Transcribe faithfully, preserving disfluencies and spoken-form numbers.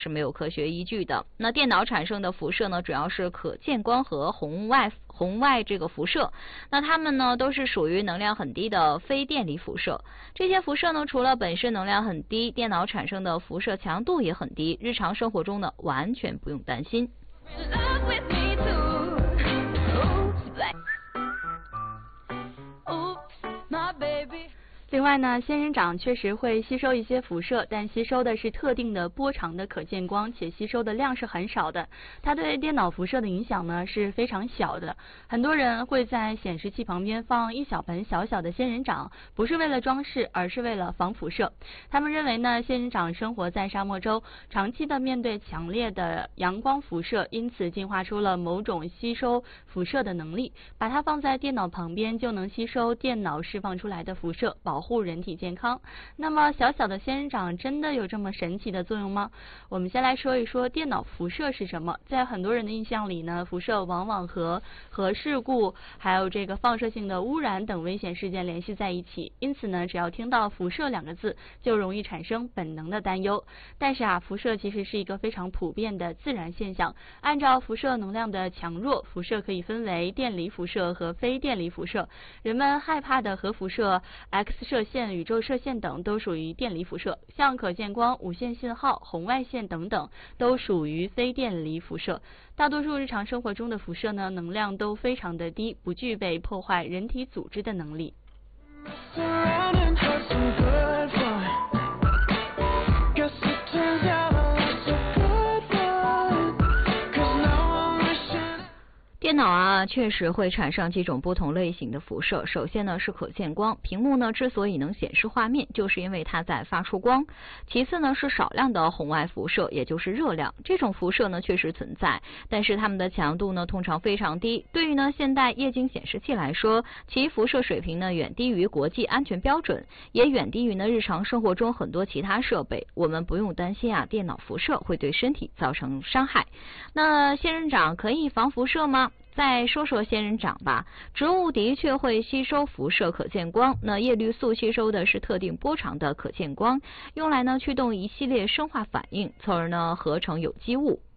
是没有科学依据的。那电脑产生的辐射呢，主要是可见光和红外红外这个辐射，那它们呢都是属于能量很低的非电离辐射。这些辐射呢，除了本身能量很低，电脑产生的辐射强度也很低，日常生活中呢完全不用担心。 另外呢，仙人掌确实会吸收一些辐射，但吸收的是特定的波长的可见光，且吸收的量是很少的。它对电脑辐射的影响呢是非常小的。很多人会在显示器旁边放一小盆小小的仙人掌，不是为了装饰，而是为了防辐射。他们认为呢，仙人掌生活在沙漠中，长期的面对强烈的阳光辐射，因此进化出了某种吸收辐射的能力。把它放在电脑旁边，就能吸收电脑释放出来的辐射，保护人体健康。那么小小的仙人掌真的有这么神奇的作用吗？我们先来说一说电脑辐射是什么。在很多人的印象里呢，辐射往往和核事故还有这个放射性的污染等危险事件联系在一起，因此呢，只要听到辐射两个字，就容易产生本能的担忧。但是啊，辐射其实是一个非常普遍的自然现象。按照辐射能量的强弱，辐射可以分为电离辐射和非电离辐射。人们害怕的核辐射、X 射线、宇宙射线等都属于电离辐射，像可见光、无线信号、红外线等等都属于非电离辐射。大多数日常生活中的辐射呢，能量都非常的低，不具备破坏人体组织的能力。 电脑啊，确实会产生几种不同类型的辐射。首先呢是可见光，屏幕呢之所以能显示画面，就是因为它在发出光。其次呢是少量的红外辐射，也就是热量。这种辐射呢确实存在，但是它们的强度呢通常非常低。对于呢现代液晶显示器来说，其辐射水平呢远低于国际安全标准，也远低于呢日常生活中很多其他设备。我们不用担心啊，电脑辐射会对身体造成伤害。那仙人掌可以防辐射吗？再说说仙人掌吧。植物的确会吸收辐射可见光，那叶绿素吸收的是特定波长的可见光，用来呢驱动一系列生化反应，从而呢合成有机物。